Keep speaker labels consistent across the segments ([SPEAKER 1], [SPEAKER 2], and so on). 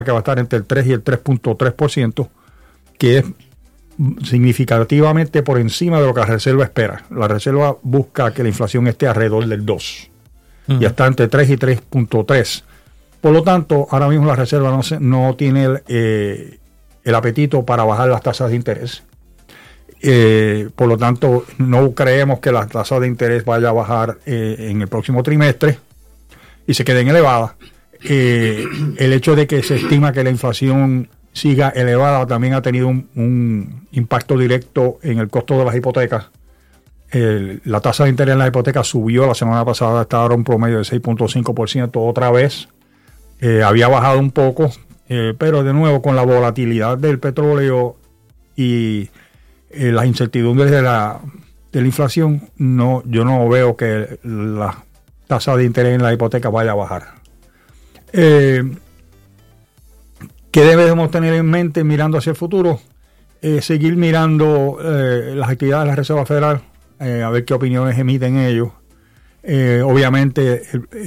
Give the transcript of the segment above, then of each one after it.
[SPEAKER 1] que va a estar entre el 3 y el 3.3%, que es significativamente por encima de lo que la Reserva espera. La Reserva busca que la inflación esté alrededor del 2%. Y está entre 3 y 3.3%. Por lo tanto, ahora mismo la Reserva no tiene el apetito para bajar las tasas de interés. Por lo tanto, no creemos que la tasa de interés vaya a bajar en el próximo trimestre y se queden elevadas. El hecho de que se estima que la inflación siga elevada también ha tenido un impacto directo en el costo de las hipotecas. La tasa de interés en las hipotecas subió la semana pasada, estaba ahora un promedio de 6.5% otra vez. Había bajado un poco, pero de nuevo con la volatilidad del petróleo y las incertidumbres de la inflación, yo no veo que la tasa de interés en la hipoteca vaya a bajar. ¿Qué debemos tener en mente mirando hacia el futuro? Seguir mirando las actividades de la Reserva Federal, a ver qué opiniones emiten ellos. Obviamente,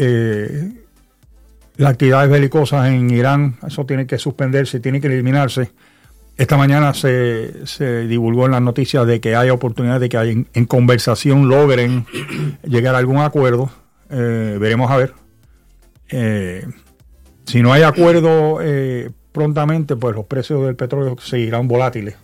[SPEAKER 1] las actividades belicosas en Irán, eso tiene que suspenderse, tiene que eliminarse. Esta mañana se divulgó en las noticias de que hay oportunidades de que en conversación logren llegar a algún acuerdo. Veremos a ver. Si no hay acuerdo prontamente, pues los precios del petróleo seguirán volátiles.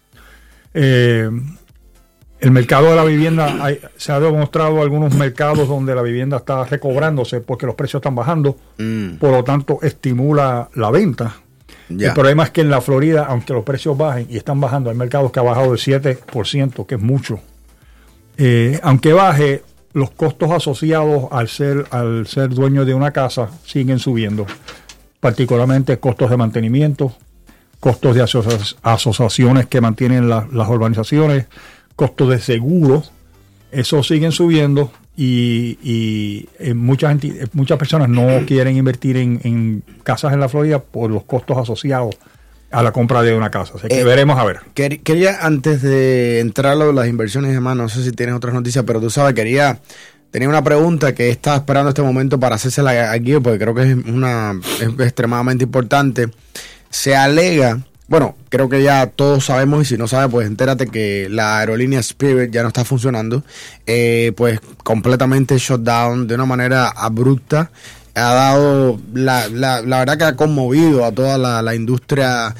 [SPEAKER 1] El mercado de la vivienda, se ha demostrado algunos mercados donde la vivienda está recobrándose porque los precios están bajando, por lo tanto estimula la venta. Yeah. El problema es que en la Florida, aunque los precios bajen y están bajando, hay mercados que ha bajado del 7%, que es mucho. Aunque baje, los costos asociados al ser dueño de una casa siguen subiendo, particularmente costos de mantenimiento, costos de asociaciones que mantienen las urbanizaciones, costos de seguro, esos siguen subiendo y muchas personas no quieren invertir en casas en la Florida por los costos asociados a la compra de una casa. Así que veremos a ver.
[SPEAKER 2] Quería, antes de entrar a las inversiones y demás, no sé si tienes otras noticias, pero tú sabes, tenía una pregunta que estaba esperando este momento para hacérsela aquí, porque creo que es extremadamente importante. Se alega, bueno, creo que ya todos sabemos, y si no sabes, pues entérate que la aerolínea Spirit ya no está funcionando, pues completamente shutdown de una manera abrupta. Ha dado, la verdad que ha conmovido a toda la industria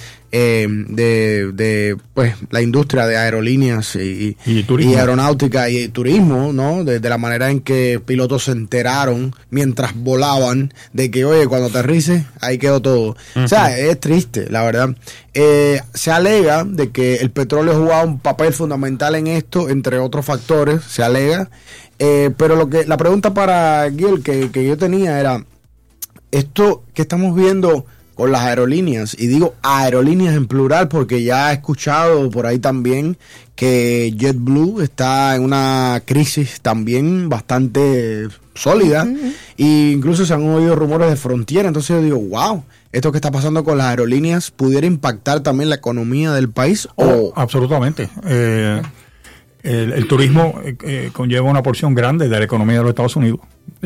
[SPEAKER 2] pues la industria de aerolíneas y aeronáutica y turismo, ¿no? De la manera en que pilotos se enteraron mientras volaban de que, oye, cuando aterrices, ahí quedó todo. Uh-huh. O sea, es triste, la verdad. Se alega de que el petróleo jugaba un papel fundamental en esto, entre otros factores, se alega. Pero la pregunta para Gil que yo tenía era, esto que estamos viendo con las aerolíneas, y digo aerolíneas en plural porque ya he escuchado por ahí también que JetBlue está en una crisis también bastante sólida, e incluso se han oído rumores de Frontier. Entonces yo digo, wow, esto que está pasando con las aerolíneas pudiera impactar también la economía del país.
[SPEAKER 1] Absolutamente. El turismo conlleva una porción grande de la economía de los Estados Unidos.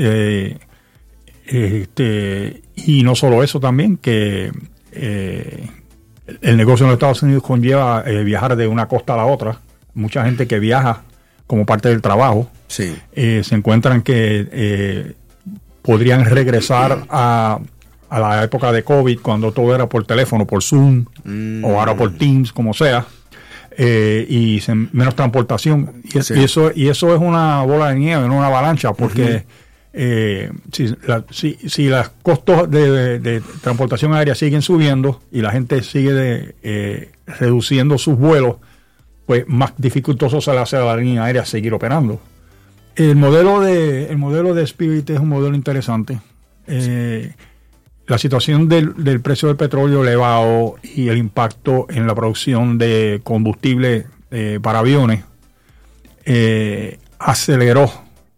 [SPEAKER 1] Y no solo eso, también que el negocio en los Estados Unidos conlleva viajar de una costa a la otra. Mucha gente que viaja como parte del trabajo, sí. Se encuentran que podrían regresar a la época de COVID, cuando todo era por teléfono, por Zoom, o ahora por Teams, como sea, y menos transportación. Y eso es una bola de nieve, no una avalancha, porque si los costos de transportación aérea siguen subiendo y la gente sigue reduciendo sus vuelos, pues más dificultoso se le hace a la línea aérea seguir operando. El modelo de Spirit es un modelo interesante. La situación del precio del petróleo elevado y el impacto en la producción de combustible para aviones aceleró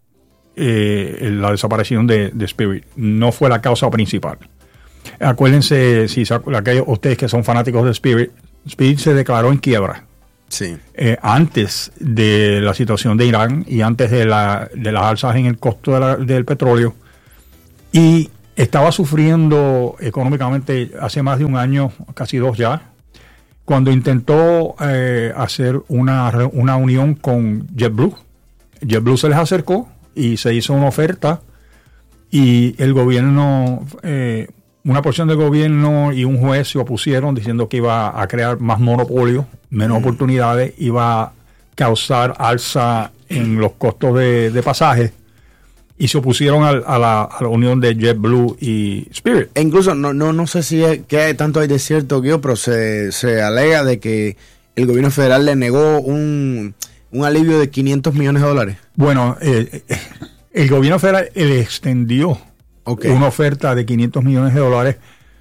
[SPEAKER 1] la desaparición de Spirit. No fue la causa principal. Acuérdense, aquellos ustedes que son fanáticos de Spirit se declaró en quiebra. Sí. Antes de la situación de Irán y antes de las alzas en el costo del petróleo. Y estaba sufriendo económicamente hace más de un año, casi 2 ya, cuando intentó hacer una unión con JetBlue. JetBlue se les acercó y se hizo una oferta y el gobierno, una porción del gobierno y un juez se opusieron diciendo que iba a crear más monopolio, menos oportunidades, iba a causar alza en los costos de pasajes. Y se opusieron a la unión de JetBlue y Spirit.
[SPEAKER 2] E incluso, no sé si qué tanto hay de cierto, pero se alega de que el gobierno federal le negó un alivio de $500 millones.
[SPEAKER 1] Bueno, el gobierno federal le extendió una oferta de $500 millones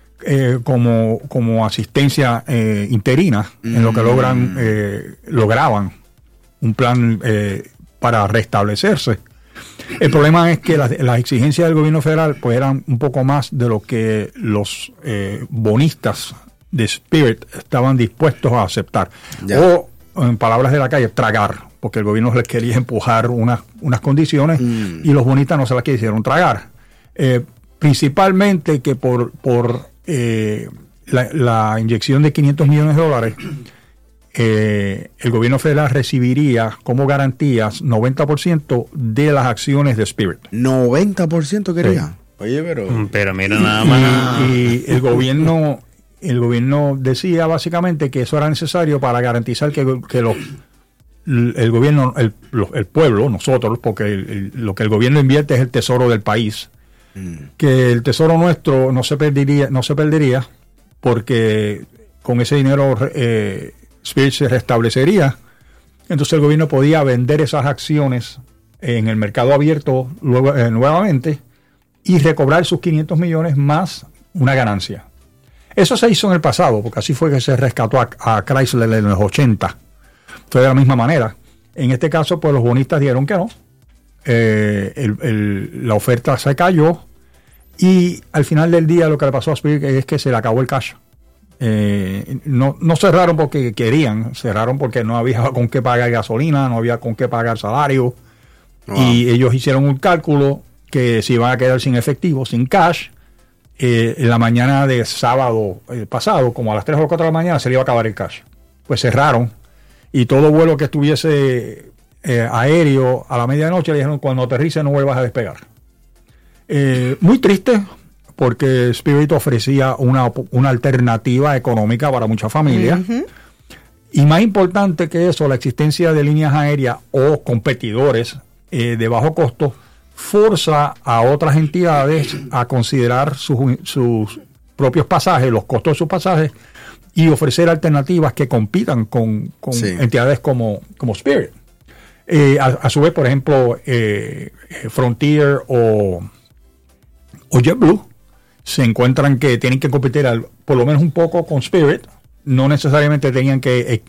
[SPEAKER 1] como asistencia interina en lo que lograban un plan para restablecerse. El problema es que las exigencias del gobierno federal pues eran un poco más de lo que los bonistas de Spirit estaban dispuestos a aceptar. O, en palabras de la calle, tragar, porque el gobierno les quería empujar unas condiciones y los bonistas no se las quisieron tragar. Principalmente que por la inyección de $500 millones, el gobierno federal recibiría como garantías 90% de las acciones de Spirit.
[SPEAKER 2] 90% quería.
[SPEAKER 1] Sí.
[SPEAKER 2] Oye,
[SPEAKER 3] pero mira nada más.
[SPEAKER 1] Y el gobierno decía básicamente que eso era necesario para garantizar que el gobierno, el pueblo, nosotros, porque lo que el gobierno invierte es el tesoro del país, que el tesoro nuestro no se perdería porque con ese dinero Spirit se restablecería. Entonces el gobierno podía vender esas acciones en el mercado abierto nuevamente y recobrar sus 500 millones más una ganancia. Eso se hizo en el pasado, porque así fue que se rescató a Chrysler en los 80. Fue de la misma manera. En este caso, pues los bonistas dijeron que no. La oferta se cayó y al final del día lo que le pasó a Spirit es que se le acabó el cash. No cerraron porque querían, cerraron porque no había con qué pagar gasolina, no había con qué pagar salario. Y ellos hicieron un cálculo que se iban a quedar sin efectivo, sin cash. En la mañana de sábado pasado, como a las 3 o 4 de la mañana, se le iba a acabar el cash. Pues cerraron y todo vuelo que estuviese aéreo a la medianoche le dijeron: cuando aterrice no vuelvas a despegar. Muy triste, porque Spirit ofrecía una alternativa económica para muchas familias. Y más importante que eso, la existencia de líneas aéreas o competidores de bajo costo forza a otras entidades a considerar sus propios pasajes, los costos de sus pasajes, y ofrecer alternativas que compitan con entidades como Spirit. A su vez, por ejemplo, Frontier o JetBlue se encuentran que tienen que competir por lo menos un poco con Spirit. No necesariamente tenían que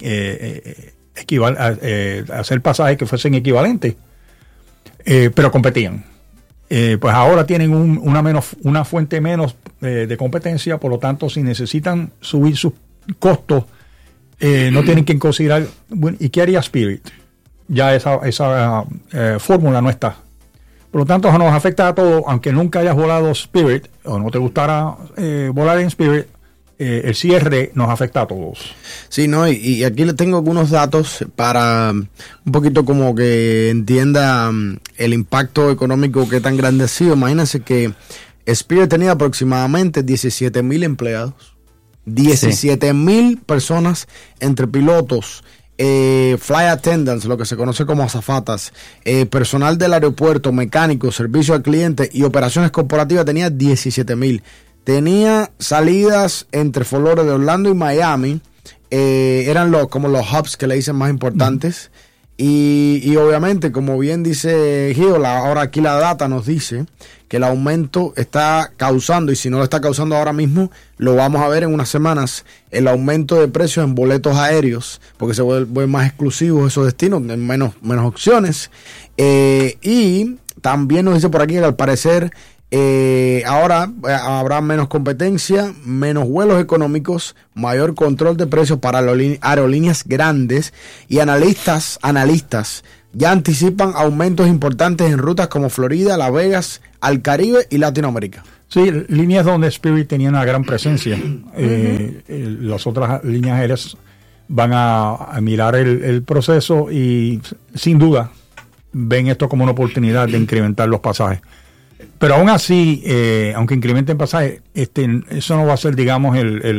[SPEAKER 1] hacer pasajes que fuesen equivalentes, pero competían. Pues ahora tienen una fuente menos de competencia, por lo tanto, si necesitan subir sus costos, no tienen que considerar, bueno, ¿y qué haría Spirit? Ya esa fórmula no está. Por lo tanto, eso nos afecta a todos, aunque nunca hayas volado Spirit o no te gustara volar en Spirit, el cierre nos afecta a todos.
[SPEAKER 2] Sí, no, y aquí le tengo algunos datos para un poquito como que entienda el impacto económico que tan grande ha sido. Imagínense que Spirit tenía aproximadamente 17,000 empleados, 17,000 personas entre pilotos, flight attendants, lo que se conoce como azafatas, personal del aeropuerto, mecánicos, servicio al cliente y operaciones corporativas. Tenía 17,000. Tenía salidas entre Fort Lauderdale, Orlando y Miami. Eran como los hubs que le dicen más importantes. Y obviamente, como bien dice Gio, ahora aquí la data nos dice que el aumento está causando, y si no lo está causando ahora mismo, lo vamos a ver en unas semanas, el aumento de precios en boletos aéreos, porque se vuelven más exclusivos esos destinos, menos opciones. Y también nos dice por aquí que al parecer ahora habrá menos competencia, menos vuelos económicos, mayor control de precios para aerolíneas grandes, y analistas ya anticipan aumentos importantes en rutas como Florida, Las Vegas, al Caribe y Latinoamérica.
[SPEAKER 1] Sí, líneas donde Spirit tenía una gran presencia. Las otras líneas aéreas van a mirar el proceso y sin duda ven esto como una oportunidad de incrementar los pasajes. Pero aún así, aunque incrementen pasajes, eso no va a ser, digamos,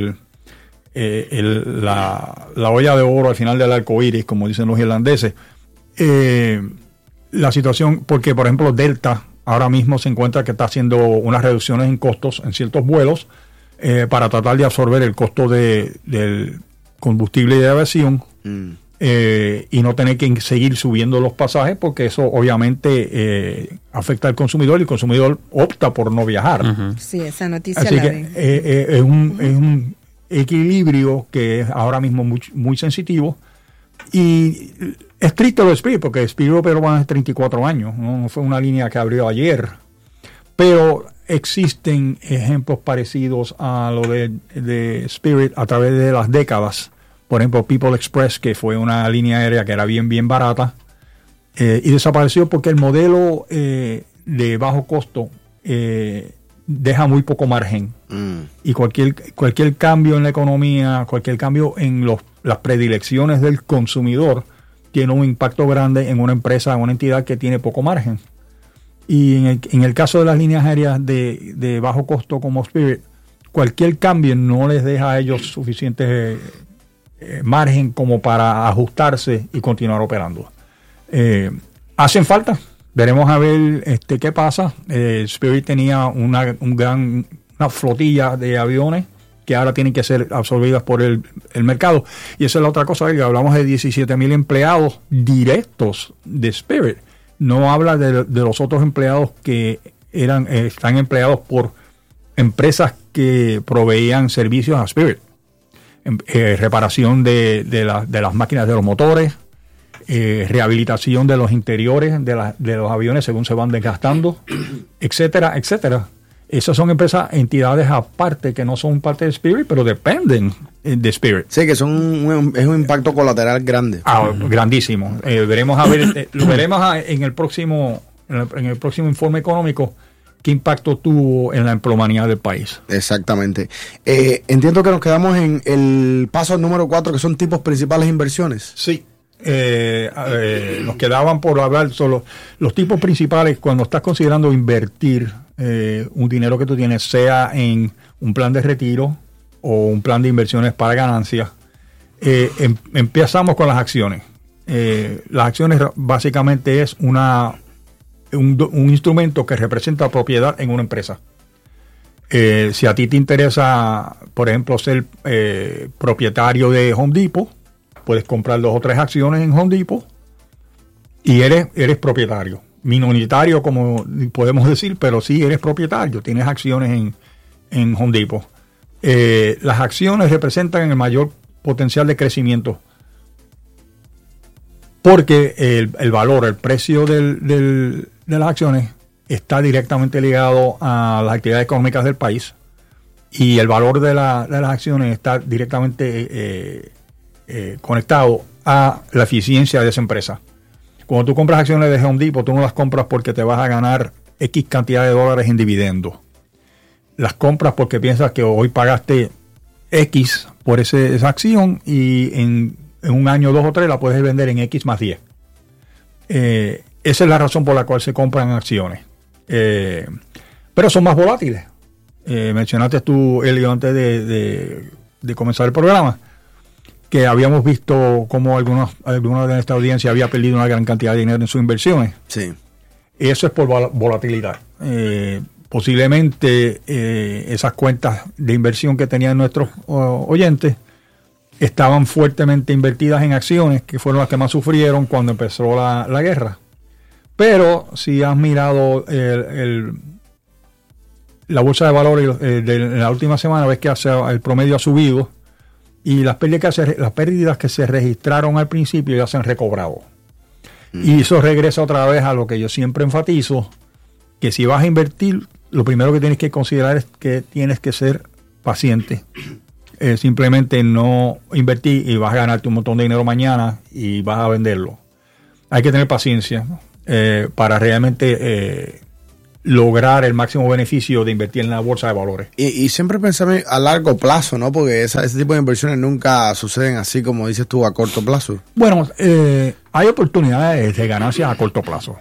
[SPEAKER 1] la olla de oro al final del arco iris, como dicen los irlandeses. La situación, porque por ejemplo Delta ahora mismo se encuentra que está haciendo unas reducciones en costos en ciertos vuelos para tratar de absorber el costo del combustible de aviación y no tener que seguir subiendo los pasajes, porque eso obviamente afecta al consumidor y el consumidor opta por no viajar.
[SPEAKER 4] Uh-huh. Sí, esa noticia
[SPEAKER 1] así
[SPEAKER 4] la
[SPEAKER 1] que es un equilibrio que es ahora mismo muy sensitivo. Y es triste lo de Spirit, porque Spirit operó más de 34 años, no fue una línea que abrió ayer, pero existen ejemplos parecidos a lo de Spirit a través de las décadas. Por ejemplo, People Express, que fue una línea aérea que era bien barata, y desapareció porque el modelo de bajo costo deja muy poco margen. Y cualquier cambio en la economía, cualquier cambio en las predilecciones del consumidor tiene un impacto grande en una empresa, en una entidad que tiene poco margen. Y en el caso de las líneas aéreas de bajo costo como Spirit, cualquier cambio no les deja a ellos suficiente margen como para ajustarse y continuar operando. Hacen falta. Veremos a ver qué pasa. Spirit tenía una flotilla de aviones que ahora tienen que ser absorbidas por el mercado. Y esa es la otra cosa, que hablamos de 17,000 empleados directos de Spirit. No habla de los otros empleados que están empleados por empresas que proveían servicios a Spirit. Reparación de las máquinas de los motores, rehabilitación de los interiores de los aviones según se van desgastando, etcétera, etcétera. Esas son entidades aparte que no son parte de Spirit, pero dependen de Spirit.
[SPEAKER 2] Sí, que es un impacto colateral grande.
[SPEAKER 1] Grandísimo. Veremos lo veremos en el próximo informe económico qué impacto tuvo en la empleomanía del país.
[SPEAKER 2] Exactamente. Entiendo que nos quedamos en el paso número 4, que son tipos principales de inversiones.
[SPEAKER 1] Sí. Nos quedaban por hablar solo los tipos principales cuando estás considerando invertir un dinero que tú tienes, sea en un plan de retiro o un plan de inversiones para ganancias. Empezamos con las acciones. Las acciones básicamente es un instrumento que representa propiedad en una empresa. Si a ti te interesa, por ejemplo, ser propietario de Home Depot, puedes comprar 2 o 3 acciones en Home Depot y eres propietario. Minoritario, como podemos decir, pero sí eres propietario. Tienes acciones en Home Depot. Las acciones representan el mayor potencial de crecimiento porque el valor, el precio de las acciones está directamente ligado a las actividades económicas del país y el valor de las acciones está directamente conectado a la eficiencia de esa empresa. Cuando tú compras acciones de Home Depot, tú no las compras porque te vas a ganar X cantidad de dólares en dividendos. Las compras porque piensas que hoy pagaste X por esa acción y en un año, 2 o 3 la puedes vender en X más 10. Esa es la razón por la cual se compran acciones. Pero son más volátiles. Mencionaste tú, Elio, antes de comenzar el programa, que habíamos visto cómo alguna de esta audiencia había perdido una gran cantidad de dinero en sus inversiones.
[SPEAKER 2] Sí.
[SPEAKER 1] Eso es por volatilidad. Posiblemente esas cuentas de inversión que tenían nuestros oyentes estaban fuertemente invertidas en acciones, que fueron las que más sufrieron cuando empezó la guerra. Pero si has mirado la bolsa de valores de la última semana, ves que el promedio ha subido. Y las pérdidas que se registraron al principio ya se han recobrado. Y eso regresa otra vez a lo que yo siempre enfatizo, que si vas a invertir, lo primero que tienes que considerar es que tienes que ser paciente. Simplemente no invertir y vas a ganarte un montón de dinero mañana y vas a venderlo. hay que tener paciencia, ¿no? Para realmente lograr el máximo beneficio de invertir en la bolsa de valores.
[SPEAKER 2] Y siempre pensar a largo plazo, ¿no? Porque ese tipo de inversiones nunca suceden así como dices tú, a corto plazo.
[SPEAKER 1] Bueno, hay oportunidades de ganancias a corto plazo.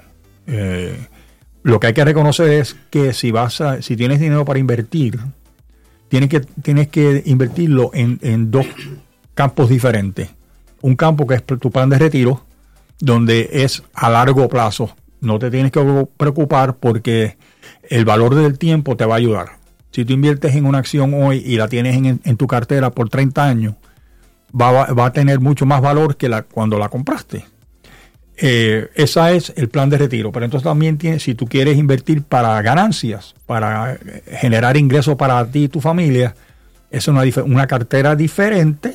[SPEAKER 1] Lo que hay que reconocer es que si tienes dinero para invertir, tienes que invertirlo en dos campos diferentes. Un campo que es tu plan de retiro, donde es a largo plazo. No te tienes que preocupar porque el valor del tiempo te va a ayudar. Si tú inviertes en una acción hoy y la tienes en tu cartera por 30 años, va a tener mucho más valor que cuando la compraste. Ese es el plan de retiro. Pero entonces también si tú quieres invertir para ganancias, para generar ingresos para ti y tu familia, es una cartera diferente.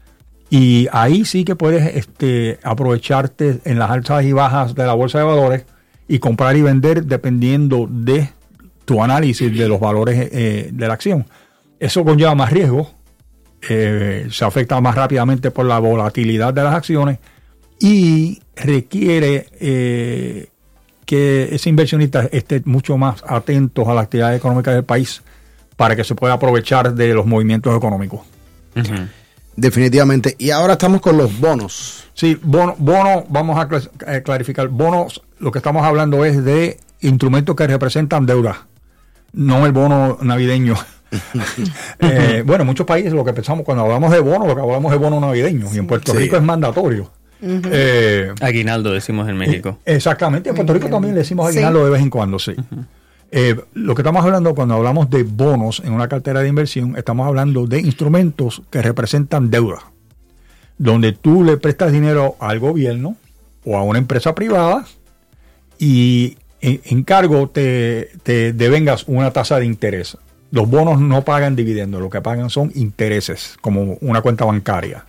[SPEAKER 1] Y ahí sí que puedes aprovecharte en las altas y bajas de la bolsa de valores y comprar y vender dependiendo de tu análisis de los valores de la acción. Eso conlleva más riesgo, se afecta más rápidamente por la volatilidad de las acciones y requiere que ese inversionista esté mucho más atento a la actividad económica del país para que se pueda aprovechar de los movimientos económicos.
[SPEAKER 3] Uh-huh.
[SPEAKER 2] Definitivamente. Y ahora estamos con los bonos.
[SPEAKER 1] Sí, bono, vamos a clarificar. Bonos, lo que estamos hablando es de instrumentos que representan deuda, no el bono navideño. Bueno, en muchos países lo que pensamos cuando hablamos de bono, lo que hablamos de bono navideño, y en Puerto Rico es mandatorio.
[SPEAKER 3] Uh-huh. Aguinaldo decimos en México.
[SPEAKER 1] Exactamente, en Puerto Rico también le decimos aguinaldo de vez en cuando, sí. Uh-huh. Lo que estamos hablando cuando hablamos de bonos en una cartera de inversión, estamos hablando de instrumentos que representan deuda, donde tú le prestas dinero al gobierno o a una empresa privada y en cargo te devengas una tasa de interés. Los bonos no pagan dividendos, lo que pagan son intereses, como una cuenta bancaria.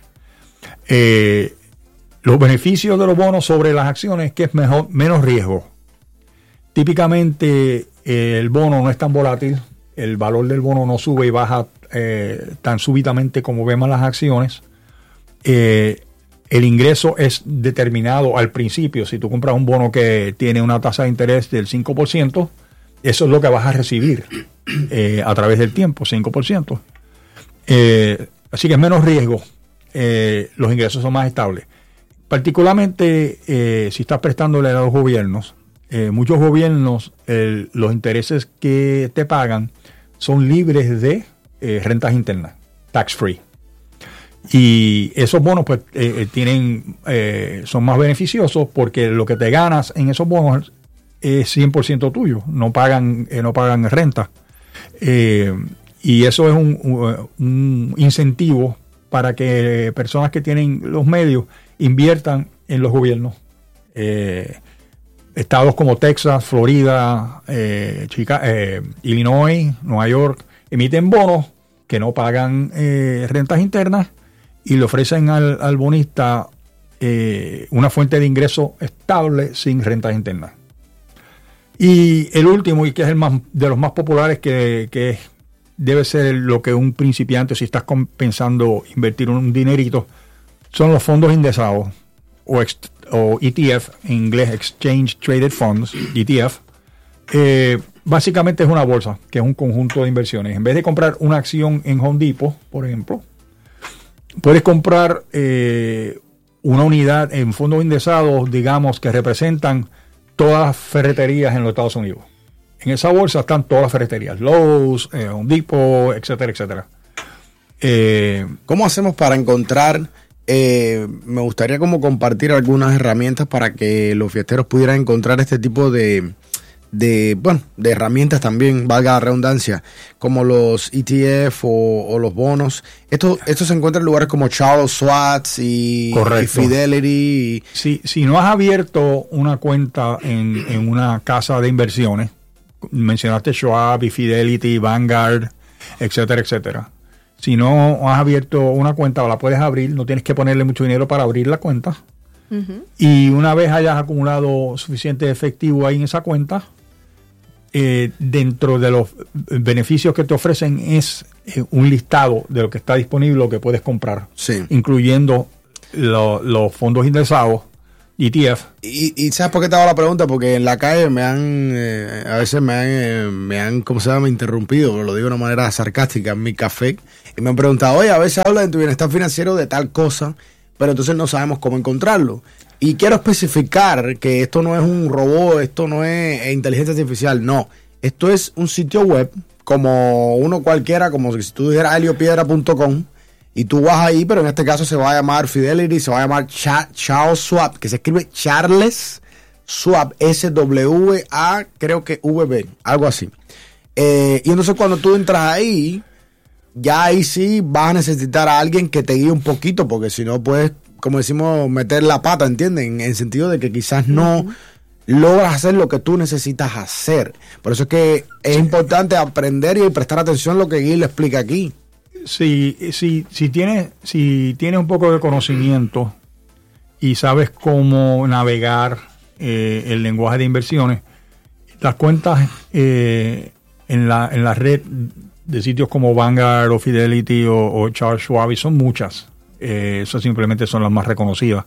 [SPEAKER 1] Los beneficios de los bonos sobre las acciones es que es menos riesgo. Típicamente el bono no es tan volátil, el valor del bono no sube y baja tan súbitamente como vemos las acciones. El ingreso es determinado al principio. Si tú compras un bono que tiene una tasa de interés del 5%, eso es lo que vas a recibir a través del tiempo, 5%. Así que es menos riesgo, los ingresos son más estables. Particularmente si estás prestándole a los gobiernos, muchos gobiernos, los intereses que te pagan son libres de rentas internas, tax free. Y esos bonos pues son más beneficiosos porque lo que te ganas en esos bonos es 100% tuyo, no pagan renta. Y eso es un incentivo para que personas que tienen los medios inviertan en los gobiernos. Estados como Texas, Florida, Illinois, Nueva York, emiten bonos que no pagan rentas internas y le ofrecen al bonista una fuente de ingreso estable sin rentas internas. Y el último, y que es el más de los más populares, que debe ser lo que un principiante, si estás pensando invertir un dinerito, son los fondos indexados o ETF, en inglés Exchange Traded Funds, ETF. Básicamente es una bolsa, que es un conjunto de inversiones. En vez de comprar una acción en Home Depot, por ejemplo, puedes comprar una unidad en fondos indexados, digamos, que representan todas las ferreterías en los Estados Unidos. En esa bolsa están todas las ferreterías, Lowe's, Home Depot, etcétera, etcétera.
[SPEAKER 2] ¿Cómo hacemos para encontrar? Me gustaría como compartir algunas herramientas para que los fiesteros pudieran encontrar este tipo de herramientas también, valga la redundancia, como los ETF o los bonos. Esto se encuentra en lugares como Charles Schwab y Fidelity.
[SPEAKER 1] Si no has abierto una cuenta en una casa de inversiones, mencionaste Schwab y Fidelity, Vanguard, etcétera, etcétera. Si no has abierto una cuenta o la puedes abrir, no tienes que ponerle mucho dinero para abrir la cuenta. Uh-huh. Y una vez hayas acumulado suficiente efectivo ahí en esa cuenta, dentro de los beneficios que te ofrecen es un listado de lo que está disponible, lo que puedes comprar, incluyendo los fondos indexados, ETF.
[SPEAKER 2] Y ¿sabes por qué te hago la pregunta? Porque en la calle a veces me han, ¿cómo se llama?, interrumpido, lo digo de una manera sarcástica, en mi café, y me han preguntado, oye, a veces hablas de tu bienestar financiero de tal cosa, pero entonces no sabemos cómo encontrarlo. Y quiero especificar que esto no es un robot, esto no es inteligencia artificial, no. Esto es un sitio web, como uno cualquiera, como si tú dijeras heliopiedra.com, y tú vas ahí, pero en este caso se va a llamar Fidelity, se va a llamar Charles Schwab, que se escribe Charles Schwab, S-W-A, creo que V-B, algo así. Y entonces cuando tú entras ahí, ya ahí sí vas a necesitar a alguien que te guíe un poquito, porque si no puedes, como decimos, meter la pata, ¿entienden? En el sentido de que quizás no logras hacer lo que tú necesitas hacer. Por eso es que es importante aprender y prestar atención a lo que Guy le explica aquí.
[SPEAKER 1] Si tienes un poco de conocimiento y sabes cómo navegar el lenguaje de inversiones, las cuentas en la red de sitios como Vanguard o Fidelity o Charles Schwab son muchas. Esas simplemente son las más reconocidas.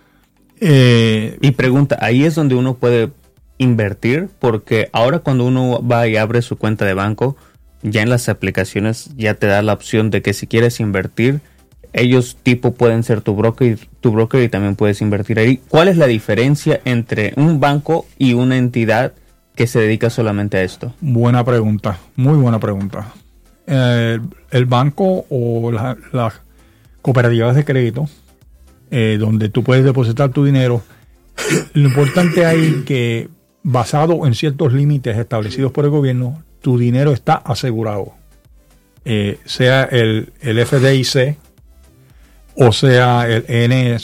[SPEAKER 3] Y pregunta, ¿ahí es donde uno puede invertir? Porque ahora cuando uno va y abre su cuenta de banco, ya en las aplicaciones ya te da la opción de que si quieres invertir, ellos tipo pueden ser tu broker y también puedes invertir ahí. ¿Cuál es la diferencia entre un banco y una entidad que se dedica solamente a esto?
[SPEAKER 1] Buena pregunta, muy buena pregunta. El banco o las cooperativas de crédito, donde tú puedes depositar tu dinero, lo importante ahí que basado en ciertos límites establecidos por el gobierno, tu dinero está asegurado, sea el FDIC o sea el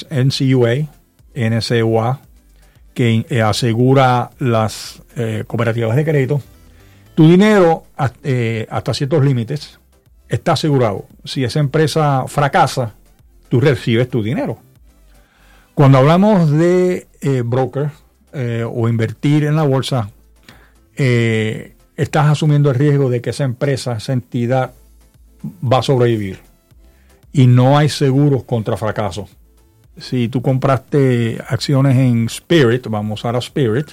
[SPEAKER 1] NCUA, que asegura las cooperativas de crédito. Tu dinero hasta ciertos límites está asegurado. Si esa empresa fracasa, tú recibes tu dinero. Cuando hablamos de broker o invertir en la bolsa, estás asumiendo el riesgo de que esa empresa, esa entidad va a sobrevivir. Y no hay seguros contra fracaso. Si tú compraste acciones en Spirit, vamos a usar a Spirit,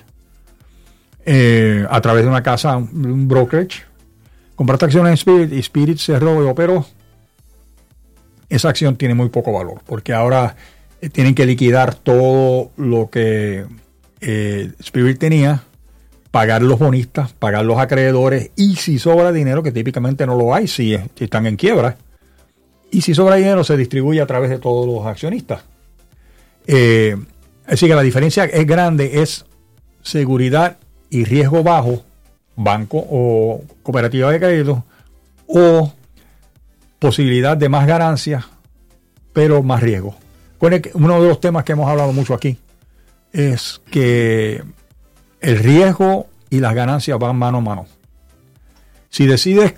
[SPEAKER 1] a través de una casa, un brokerage, compraste acciones en Spirit y Spirit cerró y operó, esa acción tiene muy poco valor, porque ahora tienen que liquidar todo lo que Spirit tenía, pagar los bonistas, pagar los acreedores, y si sobra dinero, que típicamente no lo hay si están en quiebra, y si sobra dinero se distribuye a través de todos los accionistas. Así que la diferencia es grande, es seguridad y riesgo bajo, banco o cooperativa de crédito, o posibilidad de más ganancias, pero más riesgo. Uno de los temas que hemos hablado mucho aquí es que el riesgo y las ganancias van mano a mano. Si decides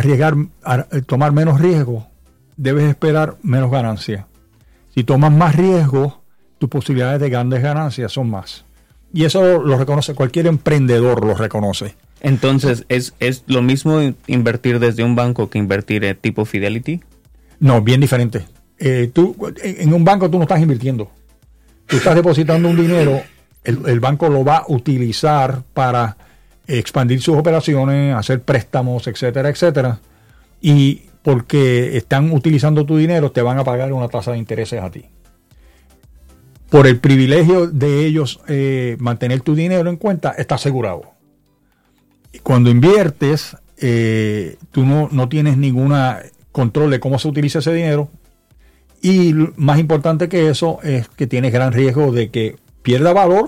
[SPEAKER 1] tomar menos riesgo, debes esperar menos ganancias. Si tomas más riesgo, tus posibilidades de grandes ganancias son más. Y eso lo reconoce, cualquier emprendedor lo reconoce.
[SPEAKER 3] Entonces, ¿es lo mismo invertir desde un banco que invertir tipo Fidelity?
[SPEAKER 1] No, bien diferente. En un banco tú no estás invirtiendo. Tú estás depositando un dinero, el banco lo va a utilizar para expandir sus operaciones, hacer préstamos, etcétera, etcétera. Y porque están utilizando tu dinero, te van a pagar una tasa de intereses a ti. Por el privilegio de ellos mantener tu dinero en cuenta, está asegurado. Y cuando inviertes, tú no tienes ningún control de cómo se utiliza ese dinero. Y más importante que eso es que tienes gran riesgo de que pierda valor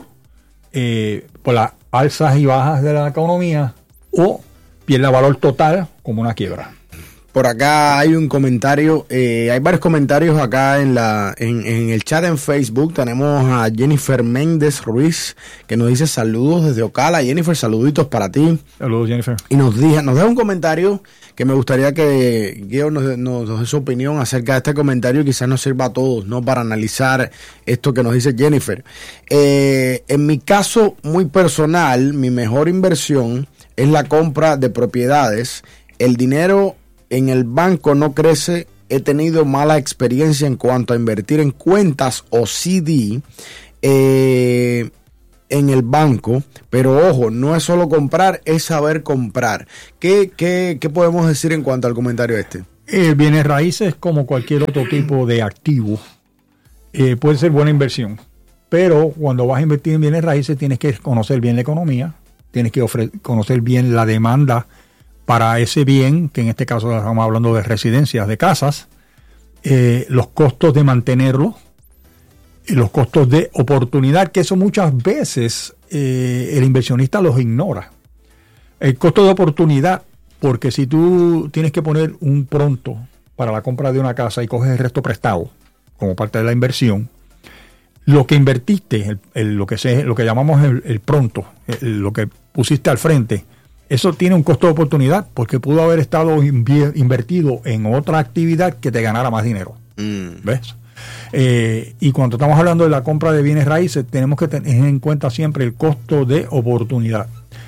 [SPEAKER 1] por las alzas y bajas de la economía, o pierda valor total como una quiebra.
[SPEAKER 2] Por acá hay un comentario, hay varios comentarios acá en el chat en Facebook. Tenemos a Jennifer Méndez Ruiz, que nos dice saludos desde Ocala. Jennifer, saluditos para ti.
[SPEAKER 1] Saludos, Jennifer.
[SPEAKER 2] Y nos deja un comentario que me gustaría que Guido nos dé su opinión acerca de este comentario. Quizás nos sirva a todos, ¿no?, para analizar esto que nos dice Jennifer. En mi caso muy personal, mi mejor inversión es la compra de propiedades. El dinero en el banco no crece. He tenido mala experiencia en cuanto a invertir en cuentas o CD. en el banco, pero ojo, no es solo comprar, es saber comprar. ¿Qué podemos decir en cuanto al comentario este?
[SPEAKER 1] Bienes raíces, como cualquier otro tipo de activo, puede ser buena inversión, pero cuando vas a invertir en bienes raíces tienes que conocer bien la economía, tienes que conocer bien la demanda para ese bien, que en este caso estamos hablando de residencias, de casas, los costos de mantenerlo, los costos de oportunidad, que eso muchas veces el inversionista los ignora. El costo de oportunidad, porque si tú tienes que poner un pronto para la compra de una casa y coges el resto prestado como parte de la inversión, lo que invertiste, lo que llamamos el pronto, lo que pusiste al frente, eso tiene un costo de oportunidad porque pudo haber estado invertido en otra actividad que te ganara más dinero. ¿Ves? Y cuando estamos hablando de la compra de bienes raíces, tenemos que tener en cuenta siempre el costo de oportunidad.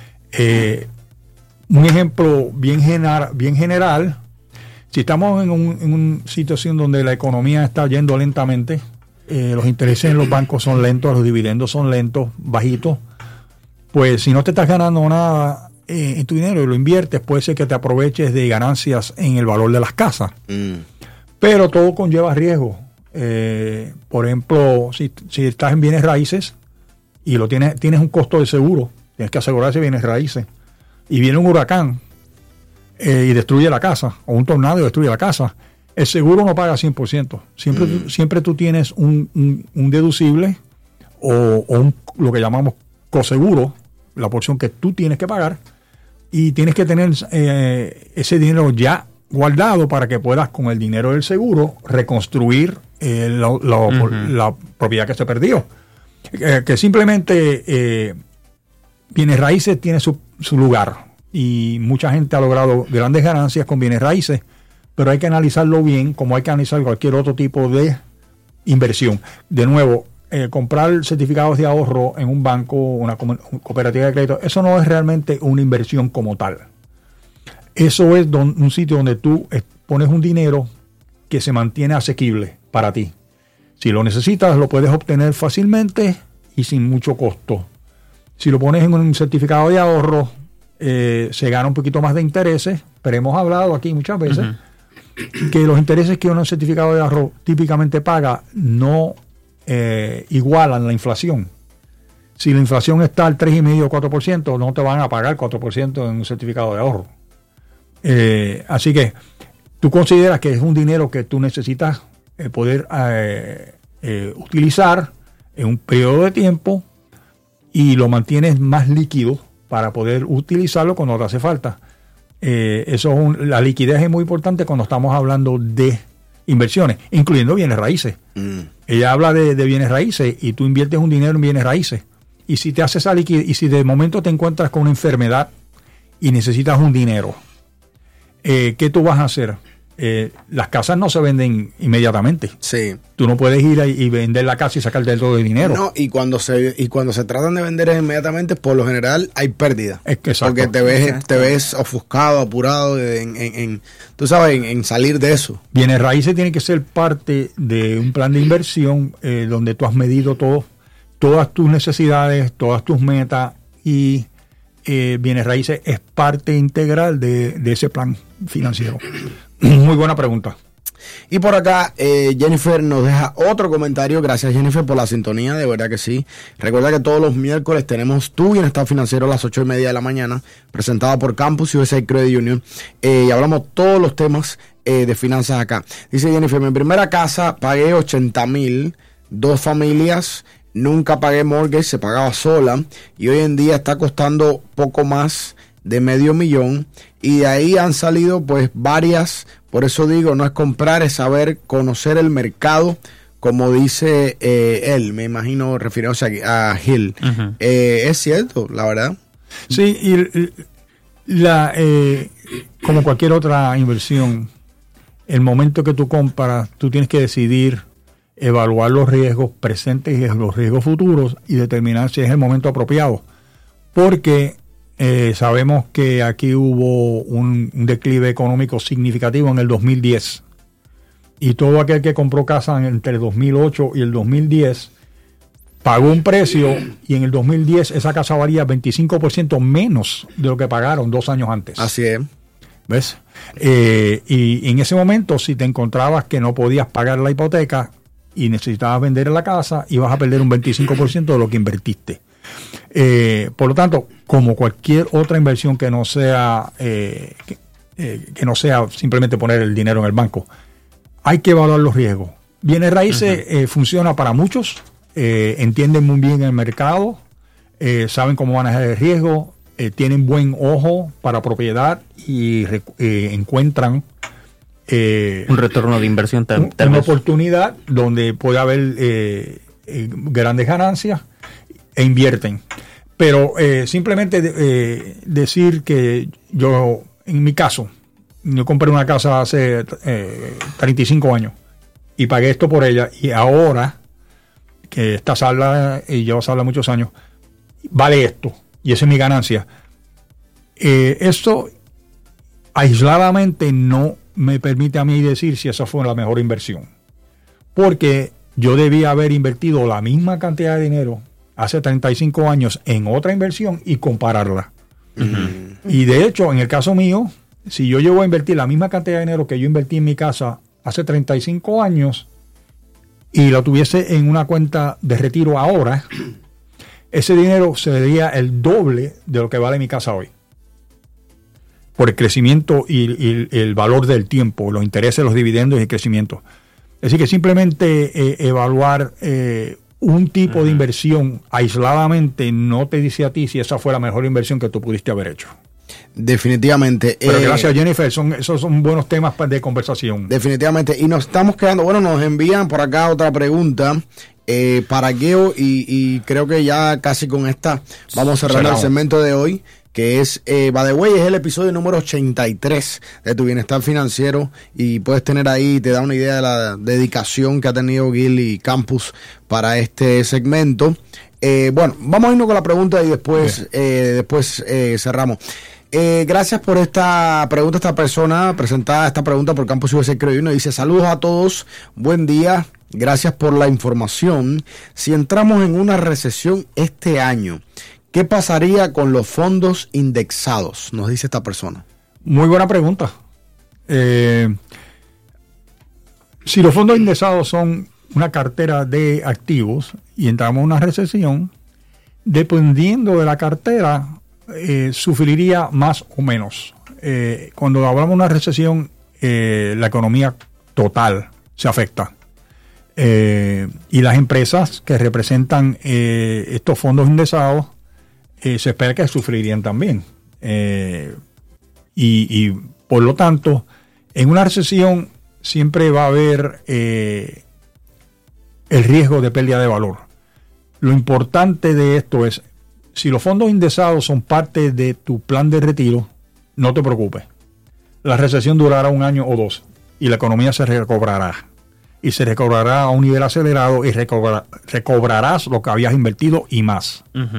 [SPEAKER 1] Un ejemplo bien general, si estamos en una situación donde la economía está yendo lentamente, los intereses en los bancos son lentos, los dividendos son lentos, bajitos, pues si no te estás ganando nada en tu dinero y lo inviertes, puede ser que te aproveches de ganancias en el valor de las casas. Pero todo conlleva riesgo. Por ejemplo, si estás en bienes raíces y tienes un costo de seguro, tienes que asegurarse bienes raíces, y viene un huracán y destruye la casa, o un tornado y destruye la casa, el seguro no paga 100%. Siempre tú tienes un deducible o lo que llamamos coseguro, la porción que tú tienes que pagar, y tienes que tener ese dinero ya guardado para que puedas, con el dinero del seguro, reconstruir la propiedad que se perdió. Que simplemente bienes raíces tiene su lugar, y mucha gente ha logrado grandes ganancias con bienes raíces, pero hay que analizarlo bien, como hay que analizar cualquier otro tipo de inversión. De nuevo, comprar certificados de ahorro en un banco, una cooperativa de crédito, eso no es realmente una inversión como tal. Eso es un sitio donde tú pones un dinero que se mantiene asequible para ti. Si lo necesitas, lo puedes obtener fácilmente y sin mucho costo. Si lo pones en un certificado de ahorro, se gana un poquito más de intereses, pero hemos hablado aquí muchas veces que los intereses que un certificado de ahorro típicamente paga no igualan la inflación. Si la inflación está al 3,5 o 4%, no te van a pagar 4% en un certificado de ahorro. Así que tú consideras que es un dinero que tú necesitas poder utilizar en un periodo de tiempo, y lo mantienes más líquido para poder utilizarlo cuando te hace falta. La liquidez es muy importante cuando estamos hablando de inversiones, incluyendo bienes raíces. Ella habla de bienes raíces y tú inviertes un dinero en bienes raíces. Y si te hace esa liquidez, y si de momento te encuentras con una enfermedad y necesitas un dinero, ¿qué tú vas a hacer? Las casas no se venden inmediatamente.
[SPEAKER 2] Sí.
[SPEAKER 1] Tú no puedes ir y vender la casa y sacar del todo el dinero.
[SPEAKER 2] No, y cuando se tratan de vender inmediatamente, por lo general hay pérdida.
[SPEAKER 1] Exacto.
[SPEAKER 2] Porque te ves ofuscado, apurado tú sabes, en salir de eso.
[SPEAKER 1] Bienes raíces tiene que ser parte de un plan de inversión donde tú has medido todas tus necesidades, todas tus metas, y bienes raíces es parte integral de ese plan financiero. Muy buena pregunta.
[SPEAKER 2] Y por acá Jennifer nos deja otro comentario. Gracias, Jennifer, por la sintonía, de verdad que sí. Recuerda que todos los miércoles tenemos Tu Bienestar Financiero a las 8:30 de la mañana, presentado por Campus USA Credit Union, y hablamos todos los temas de finanzas acá. Dice Jennifer: mi primera casa pagué 80,000, 2 familias, nunca pagué mortgage, se pagaba sola, y hoy en día está costando poco más de $500,000, y de ahí han salido pues varias. Por eso digo, no es comprar, es saber conocer el mercado, como dice él, me imagino refiriéndose a Hill. Es cierto, la verdad.
[SPEAKER 1] Sí, y como cualquier otra inversión, el momento que tú compras, tú tienes que decidir, evaluar los riesgos presentes y los riesgos futuros, y determinar si es el momento apropiado. Porque sabemos que aquí hubo un declive económico significativo en el 2010, y todo aquel que compró casa entre el 2008 y el 2010 pagó un precio y en el 2010 esa casa valía 25% menos de lo que pagaron 2 años antes.
[SPEAKER 2] Así es.
[SPEAKER 1] ¿Ves? Y en ese momento, si te encontrabas que no podías pagar la hipoteca y necesitabas vender la casa, ibas a perder un 25% de lo que invertiste. Por lo tanto, como cualquier otra inversión que no sea que no sea simplemente poner el dinero en el banco, hay que evaluar los riesgos. Bienes raíces funciona para muchos, entienden muy bien el mercado, saben cómo manejar el riesgo, tienen buen ojo para propiedad y encuentran
[SPEAKER 3] un retorno de inversión
[SPEAKER 1] una oportunidad donde puede haber grandes ganancias e invierten. Pero simplemente decir que yo, en mi caso, yo compré una casa hace 35 años y pagué esto por ella, y ahora que esta sala, y llevo sala muchos años, vale esto, y esa es mi ganancia. Esto aisladamente no me permite a mí decir si esa fue la mejor inversión, porque yo debía haber invertido la misma cantidad de dinero hace 35 años en otra inversión y compararla. Y de hecho, en el caso mío, si yo llego a invertir la misma cantidad de dinero que yo invertí en mi casa hace 35 años y lo tuviese en una cuenta de retiro ahora, ese dinero sería el doble de lo que vale mi casa hoy, por el crecimiento y el valor del tiempo, los intereses, los dividendos y el crecimiento. Así que simplemente evaluar un tipo de inversión aisladamente no te dice a ti si esa fue la mejor inversión que tú pudiste haber hecho.
[SPEAKER 2] Definitivamente.
[SPEAKER 1] Pero gracias, Jennifer, esos son buenos temas de conversación.
[SPEAKER 2] Definitivamente. Y nos estamos quedando, bueno, nos envían por acá otra pregunta para Geo, y creo que ya casi con esta vamos cerrando el segmento de hoy, que es, by the way, es el episodio número 83 de Tu Bienestar Financiero, y puedes tener ahí, te da una idea de la dedicación que ha tenido Gil y Campus para este segmento. Bueno, vamos a irnos con la pregunta y después cerramos. Gracias por esta pregunta. Esta persona presentada esta pregunta por Campus USA Credit Union dice: saludos a todos, buen día, gracias por la información. Si entramos en una recesión este año, ¿qué pasaría con los fondos indexados? Nos dice esta persona.
[SPEAKER 1] Muy buena pregunta. Si los fondos indexados son una cartera de activos y entramos en una recesión, dependiendo de la cartera, sufriría más o menos. Cuando hablamos de una recesión, la economía total se afecta. Y las empresas que representan estos fondos indexados se espera que sufrirían también. Y por lo tanto, en una recesión siempre va a haber el riesgo de pérdida de valor. Lo importante de esto es, si los fondos indexados son parte de tu plan de retiro, no te preocupes. La recesión durará 1 año o 2 y la economía se recobrará. Y se recobrará a un nivel acelerado y recobrarás lo que habías invertido y más.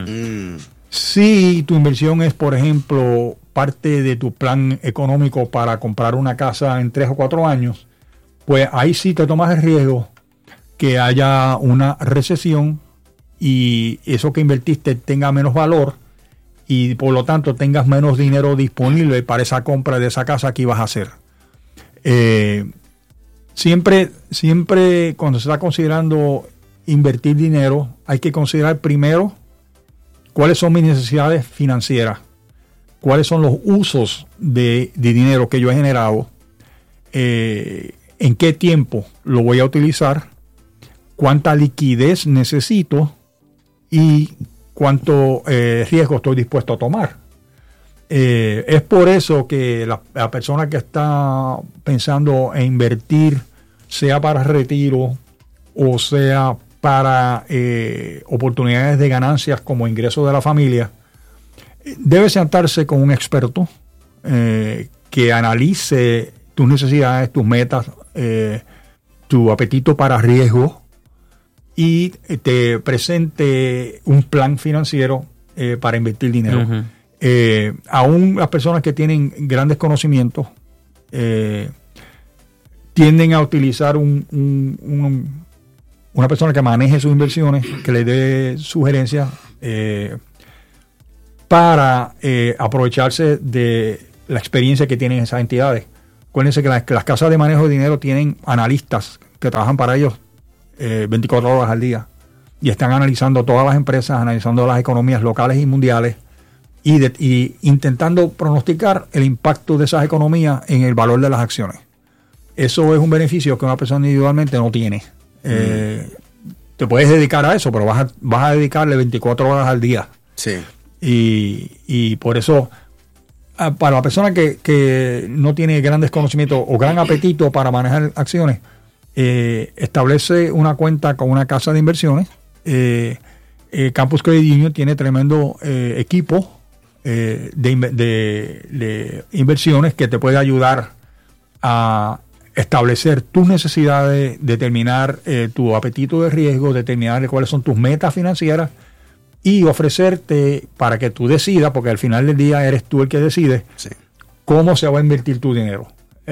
[SPEAKER 1] Si tu inversión es, por ejemplo, parte de tu plan económico para comprar una casa en 3 o 4 años, pues ahí sí te tomas el riesgo que haya una recesión y eso que invertiste tenga menos valor y por lo tanto tengas menos dinero disponible para esa compra de esa casa que ibas a hacer. Siempre cuando se está considerando invertir dinero, hay que considerar primero cuáles son mis necesidades financieras, cuáles son los usos de dinero que yo he generado, en qué tiempo lo voy a utilizar, cuánta liquidez necesito y cuánto riesgo estoy dispuesto a tomar. Es por eso que la persona que está pensando en invertir, sea para retiro o sea para oportunidades de ganancias como ingreso de la familia, debe sentarse con un experto que analice tus necesidades, tus metas, tu apetito para riesgo y te presente un plan financiero para invertir dinero. Aún las personas que tienen grandes conocimientos tienden a utilizar un una persona que maneje sus inversiones, que le dé sugerencias para aprovecharse de la experiencia que tienen esas entidades. Acuérdense que las casas de manejo de dinero tienen analistas que trabajan para ellos 24 horas al día y están analizando todas las empresas, analizando las economías locales y mundiales y intentando pronosticar el impacto de esas economías en el valor de las acciones. Eso es un beneficio que una persona individualmente no tiene. Te puedes dedicar a eso, pero vas a dedicarle 24 horas al día.
[SPEAKER 2] Sí.
[SPEAKER 1] Y por eso, para la persona que no tiene grandes conocimientos o gran apetito para manejar acciones, establece una cuenta con una casa de inversiones. Campus Credit Union tiene tremendo equipo de inversiones que te puede ayudar a establecer tus necesidades, determinar tu apetito de riesgo, determinar cuáles son tus metas financieras y ofrecerte para que tú decidas, porque al final del día eres tú el que decide, sí, cómo se va a invertir tu dinero.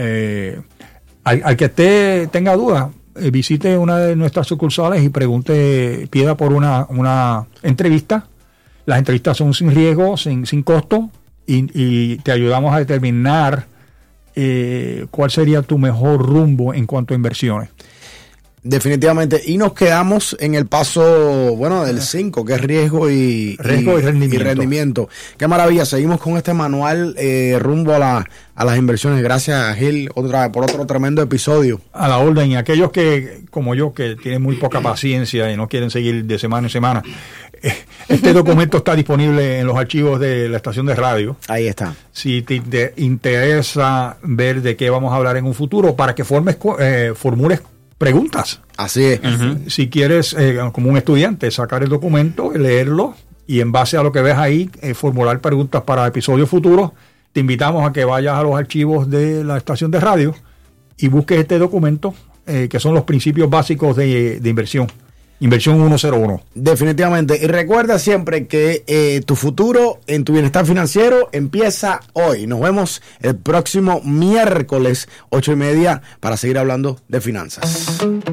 [SPEAKER 1] Al que tenga dudas, visite una de nuestras sucursales y pida por una entrevista. Las entrevistas son sin riesgo, sin costo, y te ayudamos a determinar cuál sería tu mejor rumbo en cuanto a inversiones.
[SPEAKER 2] Definitivamente. Y nos quedamos en el paso, del 5, que es riesgo y rendimiento. Qué maravilla. Seguimos con este manual rumbo a las inversiones. Gracias, Gil, por otro tremendo episodio.
[SPEAKER 1] A la orden. Y aquellos que, como yo, que tienen muy poca paciencia y no quieren seguir de semana en semana, este documento está disponible en los archivos de la estación de radio.
[SPEAKER 2] Ahí está.
[SPEAKER 1] Si te interesa ver de qué vamos a hablar en un futuro, para que formules preguntas.
[SPEAKER 2] Así es.
[SPEAKER 1] Si quieres, como un estudiante, sacar el documento, leerlo y en base a lo que ves ahí, formular preguntas para episodios futuros, te invitamos a que vayas a los archivos de la estación de radio y busques este documento, que son los principios básicos de inversión. Inversión 101.
[SPEAKER 2] Definitivamente. Y recuerda siempre que tu futuro en tu bienestar financiero empieza hoy. Nos vemos el próximo miércoles 8:30 para seguir hablando de finanzas.